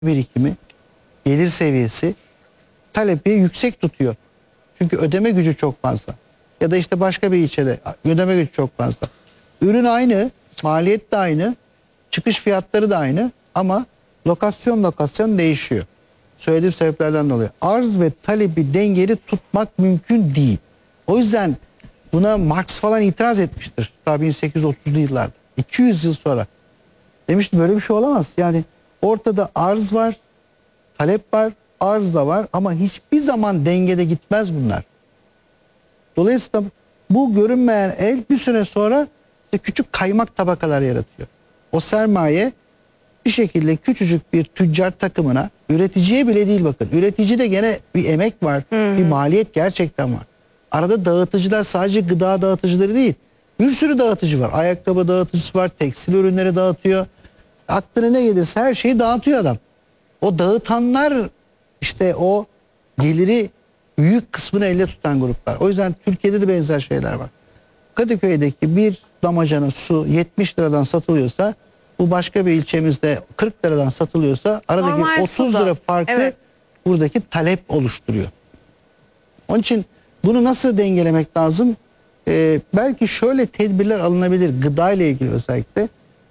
birikimi, gelir seviyesi talebi yüksek tutuyor. Çünkü ödeme gücü çok fazla. Ya da işte başka bir ilçede ödeme gücü çok fazla. Ürün aynı, maliyet de aynı, çıkış fiyatları da aynı ama lokasyon değişiyor. Söylediğim sebeplerden dolayı. Arz ve talebi dengeli tutmak mümkün değil. O yüzden buna Marx falan itiraz etmiştir. Tabii 1830'lu yıllarda. 200 yıl sonra. Demiştim böyle bir şey olamaz. Yani ortada arz var, talep var, arz da var ama hiçbir zaman dengede gitmez bunlar. Dolayısıyla bu görünmeyen el bir süre sonra işte küçük kaymak tabakalar yaratıyor. O sermaye bir şekilde küçücük bir tüccar takımına, üreticiye bile değil bakın. Üreticide gene bir emek var, bir maliyet gerçekten var. Arada dağıtıcılar sadece gıda dağıtıcıları değil. Bir sürü dağıtıcı var. Ayakkabı dağıtıcısı var, tekstil ürünleri dağıtıyor. Aklına ne gelirse her şeyi dağıtıyor adam. O dağıtanlar işte o geliri büyük kısmını elde tutan gruplar. O yüzden Türkiye'de de benzer şeyler var. Kadıköy'deki bir damacana su 70 liradan satılıyorsa bu başka bir ilçemizde 40 liradan satılıyorsa aradaki Normal 30 suda. lira farkı Evet. buradaki talep oluşturuyor. Onun için bunu nasıl dengelemek lazım? Belki şöyle tedbirler alınabilir gıda ile ilgili özellikle.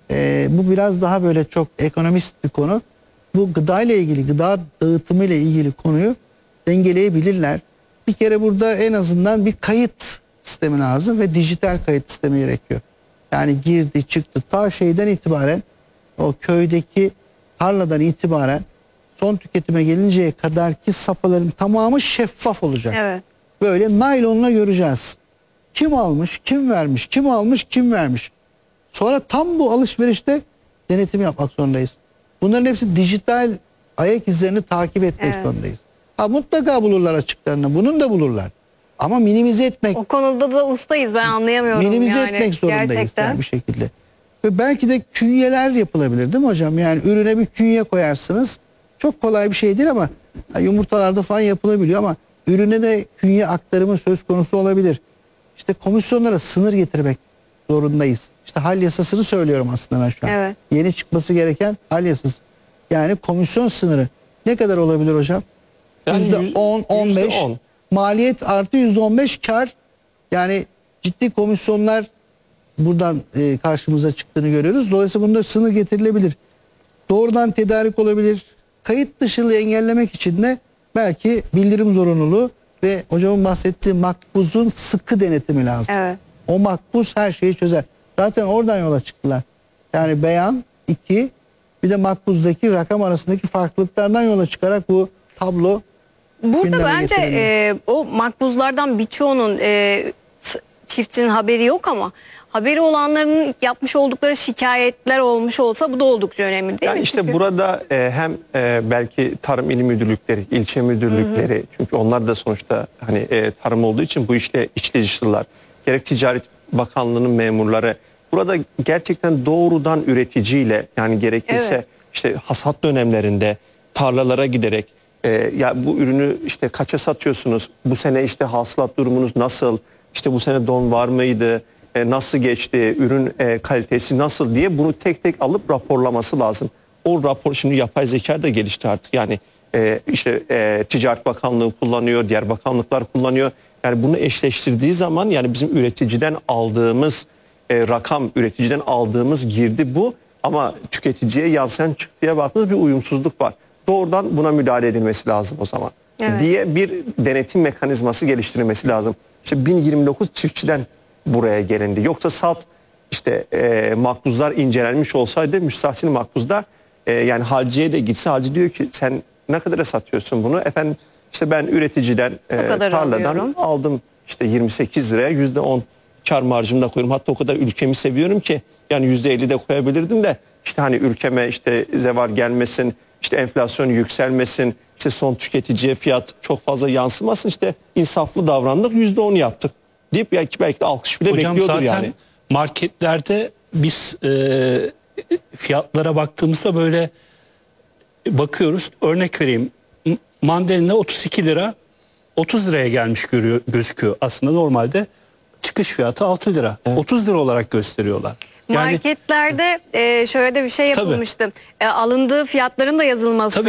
Bu biraz daha böyle çok ekonomist bir konu. Bu gıda ile ilgili, gıda dağıtımı ile ilgili konuyu dengeleyebilirler. Bir kere burada en azından bir kayıt sistemi lazım ve dijital kayıt sistemi gerekiyor. Yani girdi çıktı ta şeyden itibaren o köydeki tarladan itibaren son tüketime gelinceye kadarki safhaların tamamı şeffaf olacak. Evet. Böyle naylonla göreceğiz. Kim almış, kim vermiş, kim almış, kim vermiş. Sonra tam bu alışverişte denetim yapmak zorundayız. Bunların hepsi dijital ayak izlerini takip etmek zorundayız. Ha mutlaka bulurlar açıklarını. Bunun da bulurlar. Ama minimize etmek, O konuda da ustayız, ben anlayamıyorum minimize yani. etmek zorundayız Gerçekten. yani bir şekilde. Ve belki de künyeler yapılabilir değil mi hocam? Yani ürüne bir künye koyarsınız. Çok kolay bir şey değil ama yumurtalarda falan yapılabiliyor ama ürüne de künye aktarımı söz konusu olabilir. İşte komisyonlara sınır getirmek zorundayız. İşte hal yasasını söylüyorum aslında ben şu an. Evet. Yeni çıkması gereken hal yasası. Yani komisyon sınırı ne kadar olabilir hocam? Yani %10, 15. %10. Maliyet artı %15 kar. Yani ciddi komisyonlar buradan karşımıza çıktığını görüyoruz. Dolayısıyla bunda sınır getirilebilir. Doğrudan tedarik olabilir. Kayıt dışılığı engellemek için de belki bildirim zorunluluğu ve hocamın bahsettiği makbuzun sıkı denetimi lazım. Evet. O makbuz her şeyi çözer. Zaten oradan yola çıktılar. Yani beyan 2 bir de makbuzdaki rakam arasındaki farklılıklardan yola çıkarak bu tablo Burada gündeme bence getirildi. o makbuzlardan birçoğunun çiftçinin haberi yok ama haberi olanların yapmış oldukları şikayetler olmuş olsa bu da oldukça önemli değil Yani mi? işte Çünkü burada hem belki tarım il müdürlükleri, ilçe müdürlükleri, çünkü onlar da sonuçta hani tarım olduğu için bu işle içli dışlılar, gerek Ticaret Bakanlığı'nın memurları burada gerçekten doğrudan üreticiyle, yani gerekirse Evet. işte hasat dönemlerinde tarlalara giderek ya bu ürünü işte kaça satıyorsunuz, bu sene işte hasılat durumunuz nasıl, işte bu sene don var mıydı, nasıl geçti, ürün kalitesi nasıl diye bunu tek tek alıp raporlaması lazım. O rapor, şimdi yapay zeka da gelişti artık, yani işte Ticaret Bakanlığı kullanıyor, diğer bakanlıklar kullanıyor. Yani bunu eşleştirdiği zaman yani bizim üreticiden aldığımız rakam, üreticiden aldığımız girdi bu, ama tüketiciye yansıyan çıktıya baktığınız bir uyumsuzluk var. Doğrudan buna müdahale edilmesi lazım o zaman. Evet. Diye bir denetim mekanizması geliştirilmesi lazım. İşte 1029 çiftçiden buraya gelindi. Yoksa salt işte makbuzlar incelenmiş olsaydı müstahsil makbuzda yani halciye de gitse, halci diyor ki sen ne kadara satıyorsun bunu? Efendim işte ben üreticiden kadar tarladan alıyorum. aldım işte 28 liraya, %10 kar marjımı da koyuyorum. Hatta o kadar ülkemi seviyorum ki yani %50 de koyabilirdim de işte hani ülkeme işte zeval gelmesin, işte enflasyon yükselmesin, işte son tüketiciye fiyat çok fazla yansımasın, işte insaflı davrandık, %10 yaptık deyip belki de alkış bile Hocam bekliyordur zaten yani. marketlerde biz fiyatlara baktığımızda böyle bakıyoruz. Örnek vereyim. Mandalina 32 lira 30 liraya gelmiş gözüküyor. Aslında normalde çıkış fiyatı 6 lira. 30 lira olarak gösteriyorlar. Yani Marketlerde şöyle de bir şey Tabii. yapılmıştı. Alındığı fiyatların da yazılması Tabii